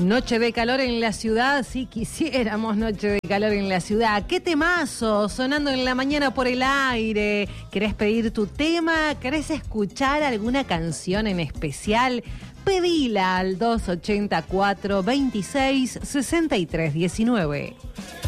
Noche de calor en la ciudad, si quisiéramos noche de calor en la ciudad. ¿Qué temazo sonando en la mañana por el aire? ¿Querés pedir tu tema? ¿Querés escuchar alguna canción en especial? Pedila al 284 26 63 19.